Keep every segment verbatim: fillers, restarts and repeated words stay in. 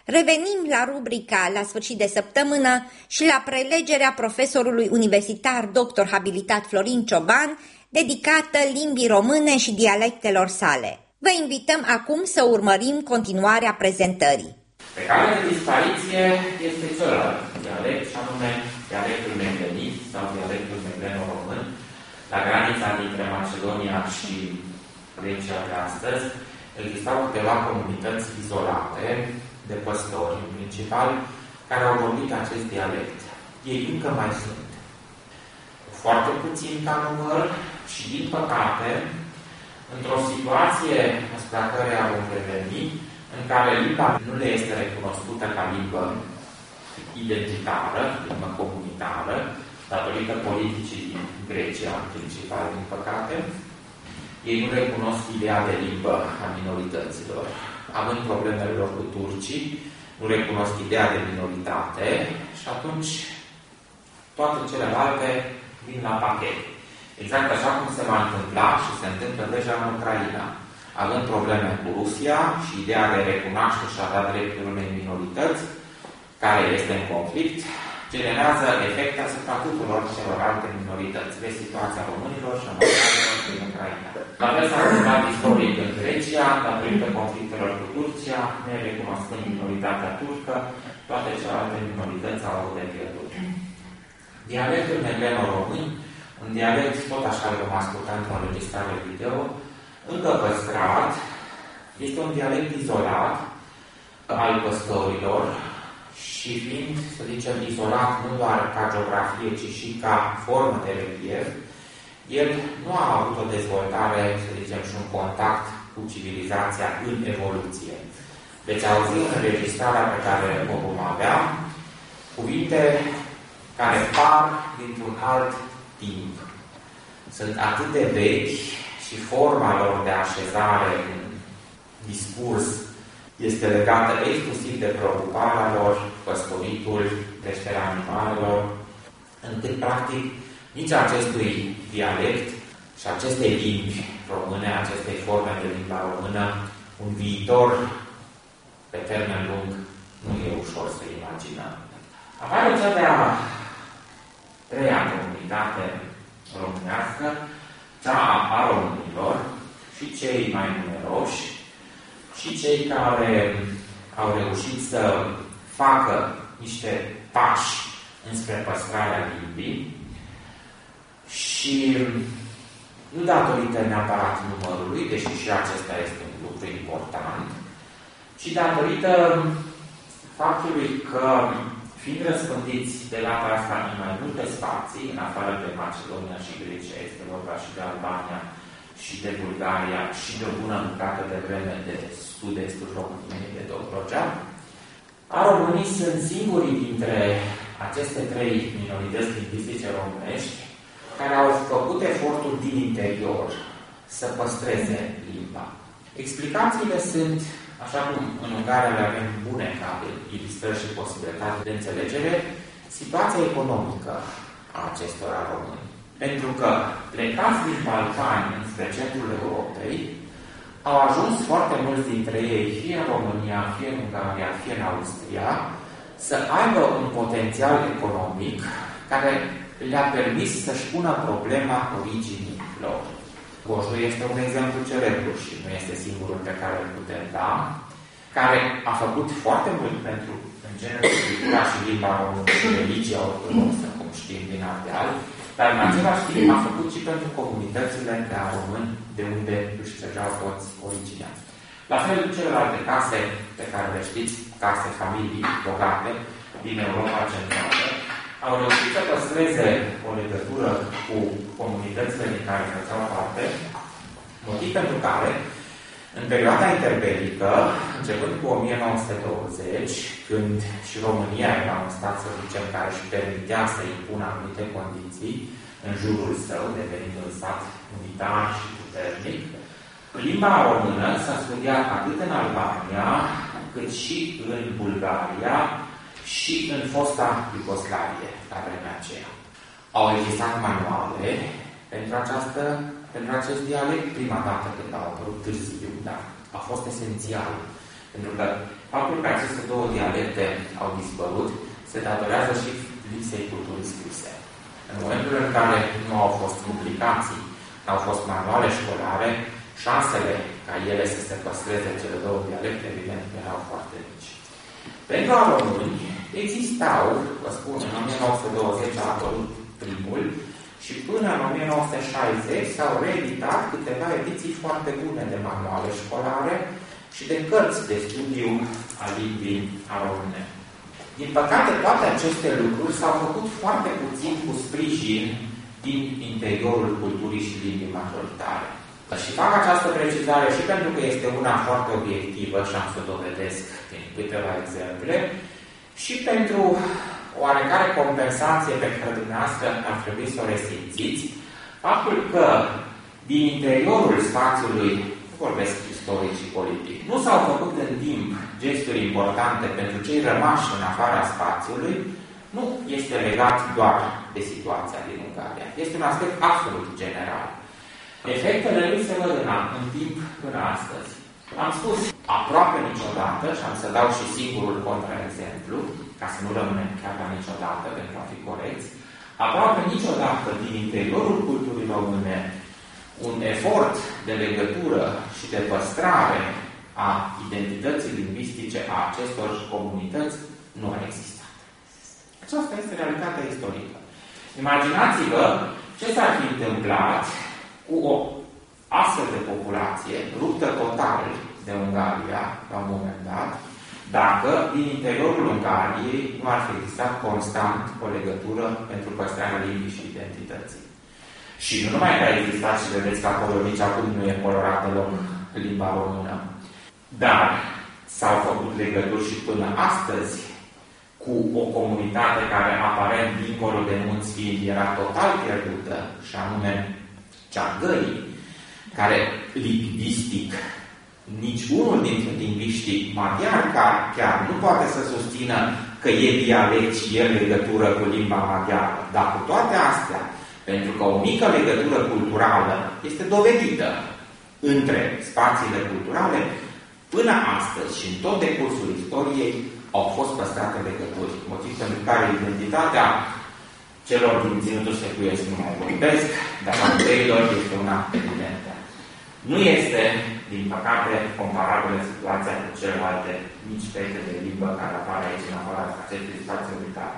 Revenim la rubrica La sfârșit de săptămână și la prelegerea profesorului universitar doctor habilitat Florin Cioban, dedicată limbii române și dialectelor sale. Vă invităm acum să urmărim continuarea prezentării. Pe cale de dispariție este celălalt dialect, și anume dialectul menghenit sau dialectul mengleno-român, la granița dintre Macedonia și Grecia de astăzi. Existau câteva comunități izolate de păstori, în principal, care au vorbit acest dialect. Ei încă mai sunt. Foarte puțin ca număr și, din păcate, într-o situație asupra căreia vom reveni, în care limba nu le este recunoscută ca limbă identitară, limbă comunitară, datorită politicii din Grecia, în principal, din păcate, ei nu recunosc ideea de limbă a minorităților. Având problemele lor cu turcii, nu recunosc ideea de minoritate și atunci toate celelalte vin la pachet. Exact așa cum se va întâmpla și se întâmplă deja în Ucraina. Având probleme cu Rusia și ideea de recunoaște și a da dreptul unei minorități, care este în conflict, generează efecte asupra tuturor celorlalte minorități. Vezi situația românilor și a maghiarilor din Ucraina. La fel s-a întâmplat istoric în Grecia, datorită conflictelor cu Turcia, nerecunoscând minoritatea turcă, toate celelalte minorități au avut de pierdut. Dialectul mengleno-român, un dialect tot așa îl vom asculta într-o înregistrare video, încă păstrat, este un dialect izolat al păstorilor și fiind, să zicem, izolat nu doar ca geografie, ci și ca formă de relief, el nu a avut o dezvoltare, să zicem, și un contact cu civilizația în evoluție. Deci auzim în înregistrarea pe care o vom avea cuvinte care par dintr-un alt timp. Sunt atât de vechi și forma lor de așezare în discurs este legată exclusiv de preocuparea lor, păstoritul, creșterea animalelor, încât, practic, nici acestui dialect și acestei limbi române, acestei forme de limba română, un viitor pe termen lung nu e ușor să imaginăm. Apare cea de-a treia comunitate românească, cea a românilor, și cei mai numeroși, și cei care au reușit să facă niște pași înspre păstrarea limbii și nu datorită neapărat numărului, deși și acesta este un lucru important, ci datorită faptului că, fiind răspândiți de data asta în mai multe spații, în afară de Macedonia și Grecia, este vorba și de Albania și de Bulgaria și de o bună bucată de vreme de sud-estul României, de Dobrogea, aromânii sunt singurii dintre aceste trei minorități lingvistice românești care au făcut efortul din interior să păstreze limba. Explicațiile sunt, așa cum în Ungaria le avem bune ca ilustrări și posibilitate de înțelegere, situația economică a acestora români. Pentru că, plecați din Balcani înspre centrul Europei, au ajuns foarte mulți dintre ei, fie în România, fie în Ungaria, fie în Austria, să aibă un potențial economic care le-a permis să-și pună problema originii lor. Gojul este un exemplu celebru și nu este singurul pe care îl putem da, care a făcut foarte mult pentru, în genere, cultura și limba română și religia ortodoxă, cum știm din Ardeal, dar în același timp a făcut și pentru comunitățile de români de unde își trăgeau toți originea. La fel, celelalte case pe care le știți, case, familii bogate din Europa Centrală, au reușit să păstreze o legătură cu comunitățile din care făceau parte, motiv pentru care, în perioada interbelică, începând cu o mie nouă sute douăzeci, când și România era un stat, să zicem, care își permitea să impună anumite condiții în jurul său, devenind un stat unitar și puternic, limba română s-a studiat atât în Albania, cât și în Bulgaria și în fosta Iugoslavie, la vremea aceea. Au existat manuale pentru, această, pentru acest dialect, prima dată când au apărut târziu, dar a fost esențial. Pentru că Faptul că aceste două dialecte au dispărut se datorează și lipsei culturii scrise. În momentul în care nu au fost publicații, nu au fost manuale școlare, șansele ca ele să se păstreze cele două dialecte, evident, erau foarte mici. Pentru a români existau, vă spun, în o mie nouă sute douăzeci a apărut primul și până în o mie nouă sute șaizeci s-au reeditat câteva ediții foarte bune de manuale școlare și de cărți de studiu a limbii a române. Din păcate, toate aceste lucruri s-au făcut foarte puțin cu sprijin din interiorul culturii și limbii majoritare. Și fac această precizare și pentru că este una foarte obiectivă și am să dovedesc prin câteva exemple, și pentru oarecare compensație pe care dumneavoastră ar trebui să o resimțiți, faptul că din interiorul spațiului, nu vorbesc istoric și politic, nu s-au făcut în timp gesturi importante pentru cei rămași în afara spațiului, nu este legat doar de situația din Ungaria. Este un aspect absolut general. Efectele lui se văd în, în timp până astăzi. Am spus aproape niciodată, și am să dau și singurul contraexemplu, ca să nu rămânem chiar la niciodată, pentru a fi corecți, aproape niciodată din interiorul culturii române un efort de legătură și de păstrare a identității lingvistice a acestor comunități nu a existat. Aceasta este realitatea istorică. Imaginați-vă ce s-ar fi întâmplat cu o astfel de populație, ruptă total de Ungaria, la un moment dat, dacă din interiorul Ungariei nu ar fi existat constant o legătură pentru păstrarea limbii și identității. Și nu numai că a existat, și vedeți că acolo nici acum nu e colorat deloc limba română, dar s-au făcut legături și până astăzi cu o comunitate care aparent dincolo de munți fiind era total pierdută, și anume cea găii, care lingvistic nici unul dintre lingviștii maghiari chiar nu poate să susțină că e dialect și e legătură cu limba maghiară. Dar cu toate astea, pentru că o mică legătură culturală este dovedită între spațiile culturale, până astăzi și în tot decursul istoriei au fost păstrate legături, motiv pentru care identitatea celor din ținutul secuiesc nu mai vorbesc, dar a întreilor este una evidentă. Nu este, din păcate, comparabilă situația cu celelalte mici fete de limbă care apar aici în afara acestui spațiu unitar.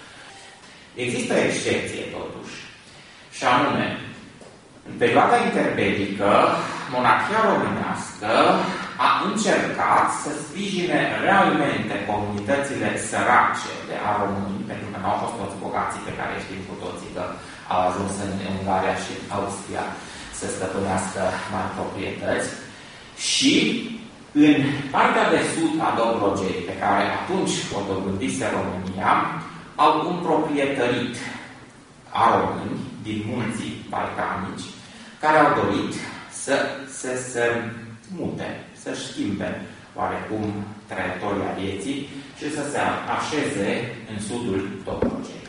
Există o excepție, totuși, și anume, în perioada interbelică, monarhia românească a încercat să sprijine realmente comunitățile sărace de a români, pentru că nu au fost toți bogații pe care știm cu toții că au ajuns în Ungaria și în Austria să stăpânească mari proprietăți. Și în partea de sud a Dobrogei, pe care atunci o dobândise România, au împroprietărit a români din munții balcanici, care au dorit să se, se mute, să-și schimbe oarecum traiectoria vieții și să se așeze în sudul Dobrogei.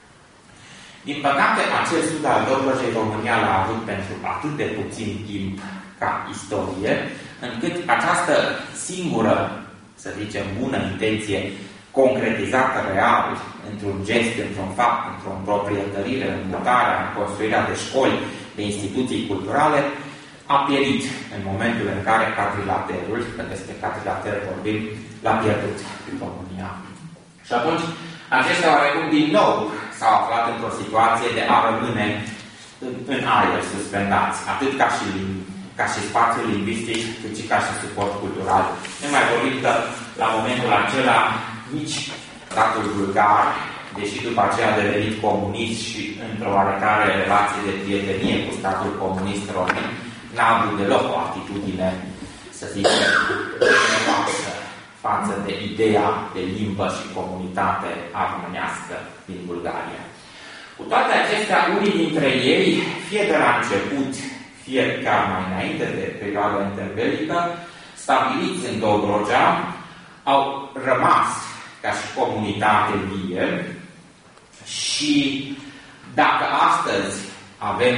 Din păcate, acel sud al Dobrogei România l-a avut pentru atât de puțin timp ca istorie, încât această singură, să zicem, bună intenție concretizată real, într-un gest, într-un fapt, într-o împroprietărire, în mutarea, în construirea de școli, de instituții culturale, a pierit în momentul în care quadrilaterul, că despre quadrilater vorbim, l-a pierdut în România. Și atunci, acestea oarecum din nou s-au aflat într-o situație de a rămâne în, în aer suspendați, atât ca și, ca și spațiu lingvistic, cât și ca și suport cultural. Ne mai vorbim că la momentul acela nici statul bulgar, deși după aceea a devenit comunist și într-o oarecare relație de prietenie cu statul comunist român, n-a avut deloc o atitudine, să zicem, generoasă față de ideea de limbă și comunitate armonească din Bulgaria. Cu toate acestea, unii dintre ei, fie de la început, fie chiar mai înainte de perioada interbelică, stabiliți în Dobrogea, au rămas ca și comunitate vie și dacă astăzi avem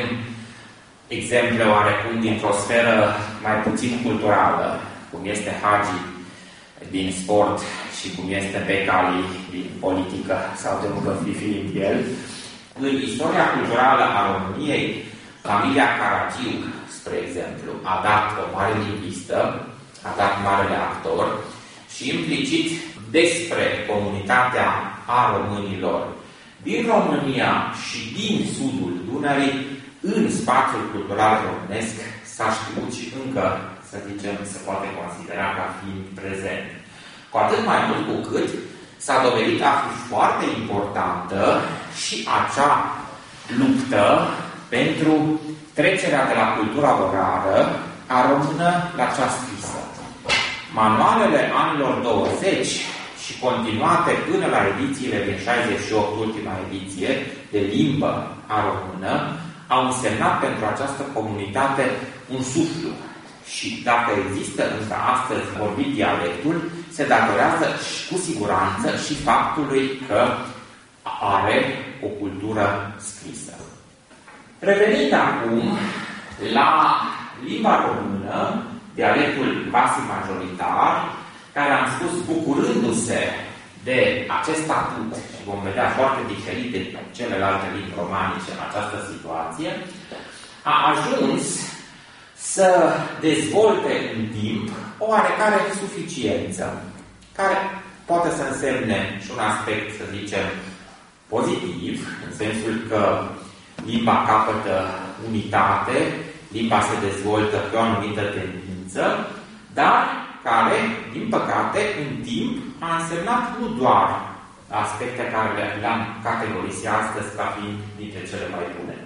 exemple oarecum dintr-o sferă mai puțin culturală, cum este Hagi din sport și cum este Becali din politică sau de unde fi fiind el. În istoria culturală a României, familia Caragiu, spre exemplu, a dat o mare lingvistă, a dat marele actor și implicit despre comunitatea a românilor din România și din sudul Dunării în spațiul cultural românesc s-a știut și încă, să zicem, se poate considera ca fiind prezent. Cu atât mai mult cu cât s-a dovedit a fi foarte importantă și acea luptă pentru trecerea de la cultura orală a română la cea scrisă. Manualele anilor douăzeci și continuate până la edițiile din șaizeci și opt, ultima ediție, de limbă a română, au însemnat pentru această comunitate un suflu. Și dacă există încă astăzi vorbit dialectul, se datorează și cu siguranță și faptului că are o cultură scrisă. Revenind acum la limba română, dialectul quasi-majoritar, care am spus bucurându-se de acest statut, și vom vedea foarte diferit de celelalte limbi romanice în această situație, a ajuns să dezvolte în timp o oarecare suficiență, care poate să însemne și un aspect, să zicem, pozitiv, în sensul că limba capătă unitate, limba se dezvoltă pe o anumită tendință, dar care, din păcate, în timp a însemnat nu doar aspecte care le-am categorisit astăzi ca fiind dintre cele mai bune.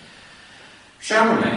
Și anume,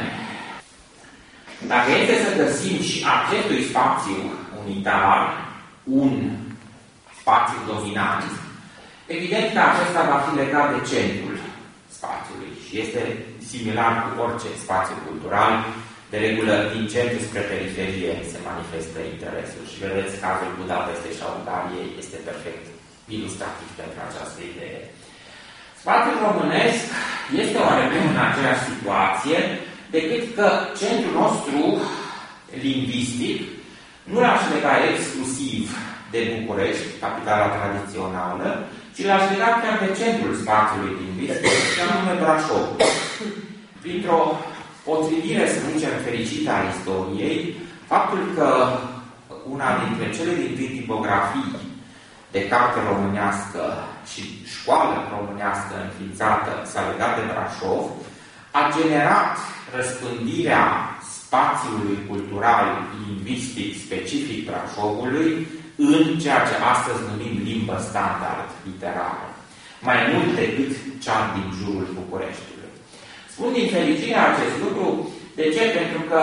dacă este să găsim și acestui spațiu unitar un spațiu dominant, evident că acesta va fi legat de centrul spațiului și este similar cu orice spațiu cultural. De regulă, din centru spre periferie se manifestă interesul și vedeți cazul Budapestei și a Ungariei este perfect ilustrativ pentru această idee. Spațiul românesc este oarecum în aceeași situație, decât că centrul nostru lingvistic nu l-aș lega exclusiv de București, capitala tradițională, ci l-aș lega chiar de centrul spațiului lingvistic, și anume Brașov. Printr-o potrivire, să zicem, fericită a istoriei, faptul că una dintre cele din tâi tipografii de carte românească și școală românească înființată s-a legat de Brașov, a generat răspândirea spațiului cultural lingvistic specific Brașovului în ceea ce astăzi numim limbă standard literară, mai mult decât cea din jurul Bucureștiului. Spun din fericire acest lucru, de ce? Pentru că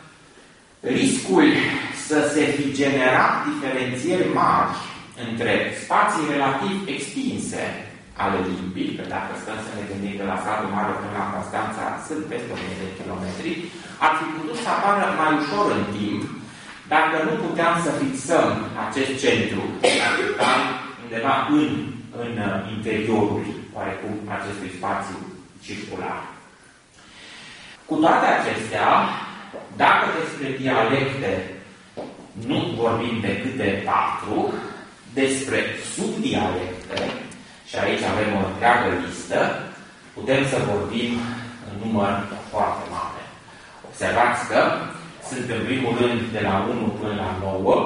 riscul să se fi generat diferențieri mari între spații relativ extinse ale limbii, că dacă stăm să ne gândim de la satul mare până la Constanța, sunt peste o mie de kilometri, ar fi putut să apară mai ușor în timp, dacă nu puteam să fixăm acest centru capital undeva în, în interiorul, oarecum, acestui spațiu circular. Cu toate acestea, dacă despre dialecte nu vorbim decât de patru, despre subdialecte, și aici avem o întreagă listă, putem să vorbim în număr foarte mare. Observați că sunt în primul rând de la unu până la nouă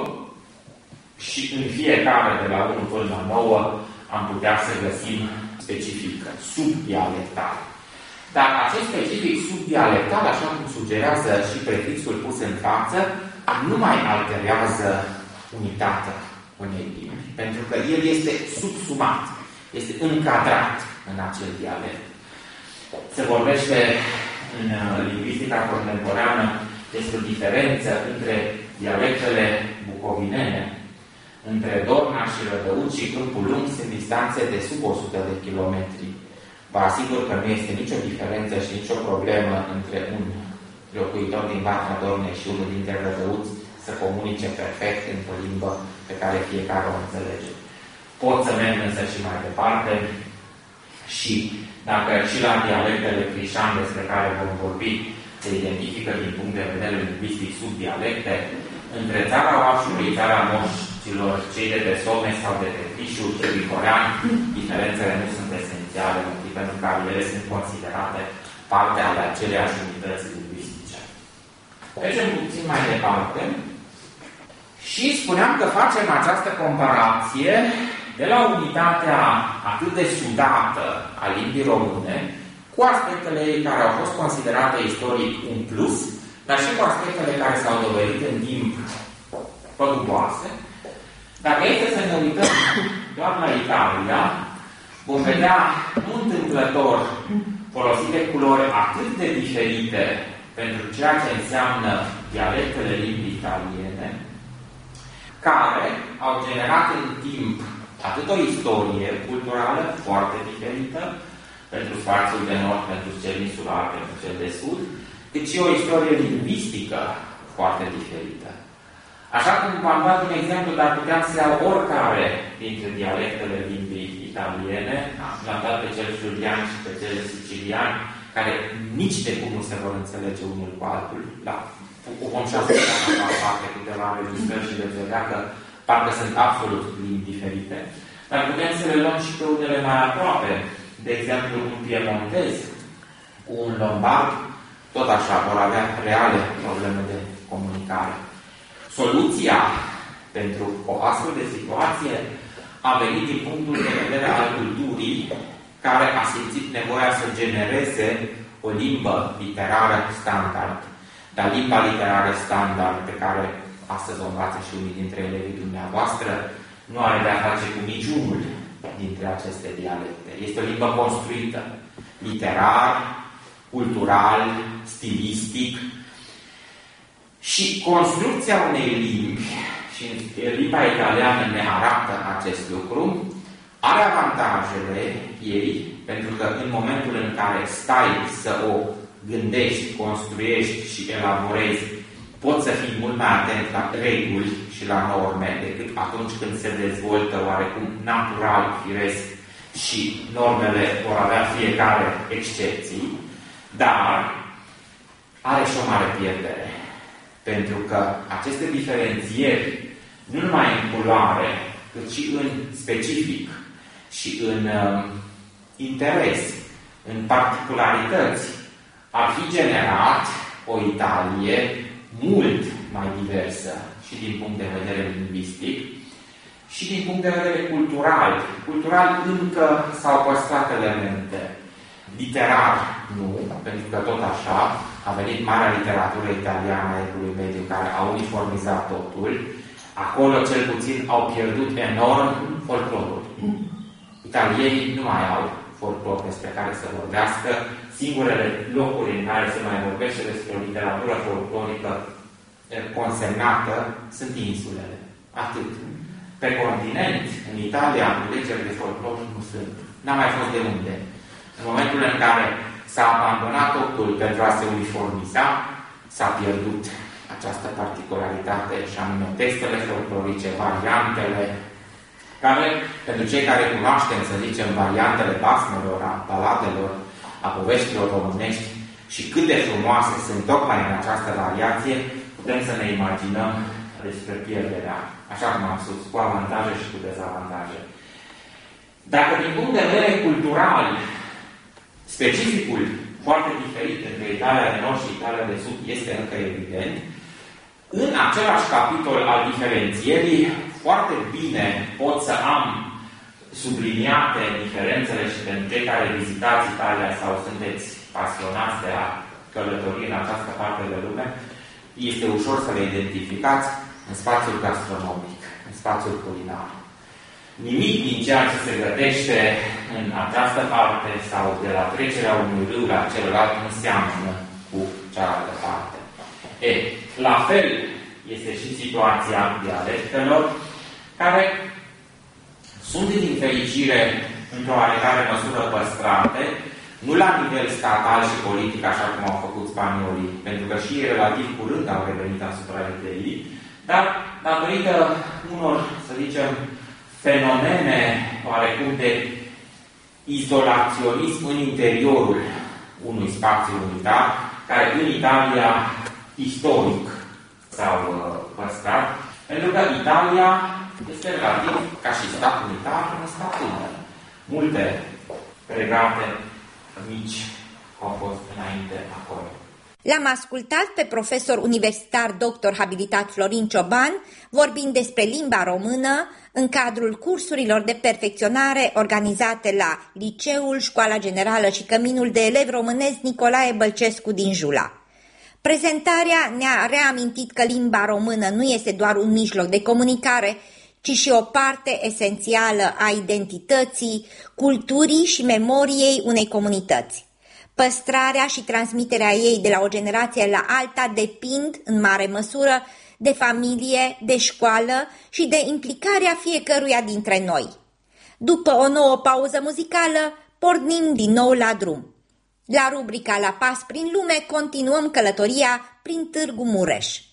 și în fiecare de la unu până la nouă am putea să găsim specific subdialectal. Dar acest specific subdialectal, așa cum sugerează și prefixul pus în față, nu mai alterează unitatea unei limbi, pentru că el este subsumat, este încadrat în acel dialect. Se vorbește în lingvistica contemporană despre o diferență între dialectele bucovinene, între Dorna și Rădăuți și Câmpul Lung sunt distanțe de sub o sută de kilometri. Vă asigur că nu este nicio diferență și nicio problemă între un locuitor din Vatra Dornei și unul dintre Rădăuți să comunice perfect într-o limbă pe care fiecare o înțelege. Pot să merg însă și mai departe și dacă și la dialectele Crișan despre care vom vorbi se identifică din punct de vedere lingvistic subdialecte, între țara Oașului, țara Moș celor cei de pe Some sau de pe Fișul Grigorean, diferențele nu sunt esențiale, motiv pentru care ele sunt considerate parte ale aceleași unități lingvistice. Mergem puțin mai departe și spuneam că facem această comparație de la unitatea atât de sudată a limbii române cu aspectele ei care au fost considerate istoric un plus, dar și cu aspectele care s-au dovedit în timp păguboase. Dacă este să ne uităm doar la Italia, vom vedea nu întâmplător folosite culori atât de diferite pentru ceea ce înseamnă dialectele limbii italiene, care au generat în timp atât o istorie culturală foarte diferită pentru spațiul de nord, pentru cel insular, pentru cel de sud, cât și o istorie lingvistică foarte diferită. Așa cum v-am dat un exemplu, dar puteam să iau oricare dintre dialectele limbii italiene, l-am dat pe cel friulian și pe cel sicilian, care nici de cum nu se vor înțelege unul cu altul. Da, vom și asculta la parte câteva registrări și veți vedea că parcă sunt absolut limbi diferite. Dar putem să le luăm și pe unele mai aproape. De exemplu, un piemontez cu un lombard, tot așa, vor avea reale probleme de comunicare. Soluția pentru o astfel de situație a venit din punctul de vedere al culturii, care a simțit nevoia să genereze o limbă literară standard. Dar limba literară standard, pe care astăzi o învață și unii dintre elevii dumneavoastră, nu are de a face cu niciunul dintre aceste dialecte. Este o limbă construită, literar, cultural, stilistic, și construcția unei limbi, și limba italiană ne arată acest lucru, are avantajele ei, pentru că în momentul în care stai să o gândești, construiești și elaborezi, poți să fii mult mai atent la reguli și la norme decât atunci când se dezvoltă oarecum natural, firesc și normele vor avea fiecare excepții, dar are și o mare pierdere. Pentru că aceste diferențieri, nu numai în culoare, cât și în specific și în uh, interes, în particularități, ar fi generat o Italie mult mai diversă și din punct de vedere lingvistic și din punct de vedere cultural. Cultural încă s-au păstrat elemente. Literar nu, pentru că tot așa a venit marea literatură italiană a Evului Mediu, care a uniformizat totul. Acolo, cel puțin, au pierdut enorm folclorul. Italienii nu mai au folclor despre care să vorbească. Singurele locuri în care se mai vorbește despre o literatură folclorică consemnată sunt insulele. Atât. Pe continent, în Italia, leceri de folclor nu sunt. N-a mai fost de unde. În momentul în care s-a abandonat totul pentru a se uniformiza, s-a pierdut această particularitate și anume textele folclorice, variantele, care, pentru cei care cunoaștem, să zicem, variantele basmelor, a baladelor, a poveștilor românești și cât de frumoase sunt tocmai în această variație, putem să ne imaginăm despre pierderea, așa cum am spus, cu avantaje și cu dezavantaje. Dacă din punct de vedere cultural, specificul foarte diferit între Italia de Nord și Italia de Sud este încă evident, în același capitol al diferențierii, foarte bine pot să am subliniate diferențele și pentru cei care vizitați Italia sau sunteți pasionați de a călători în această parte de lume, este ușor să le identificați în spațiul gastronomic, în spațiul culinar. Nimic din ceea ce se gătește în această parte sau de la trecerea unui râu la celălalt nu seamănă cu cealaltă parte. E, la fel este și situația dialectelor, care sunt din fericire într-o oarecare măsură păstrate, nu la nivel statal și politic, așa cum au făcut spaniolii, pentru că și ei relativ curând au revenit asupra ideii, dar datorită unor, să zicem, fenomene oarecum de izolaționism în interiorul unui spațiu unitar, care în Italia istoric s-au păstrat, pentru că Italia, este relativ, ca și stat unitar, un stat tânăr. Multe regate mici au fost înainte acolo. L-am ascultat pe profesor universitar doctor habilitat Florin Cioban vorbind despre limba română în cadrul cursurilor de perfecționare organizate la Liceul, Școala Generală și Căminul de Elevi Românesc Nicolae Bălcescu din Jula. Prezentarea ne-a reamintit că limba română nu este doar un mijloc de comunicare, ci și o parte esențială a identității, culturii și memoriei unei comunități. Păstrarea și transmiterea ei de la o generație la alta depind, în mare măsură, de familie, de școală și de implicarea fiecăruia dintre noi. După o nouă pauză muzicală, pornim din nou la drum. La rubrica La Pas prin lume continuăm călătoria prin Târgu Mureș.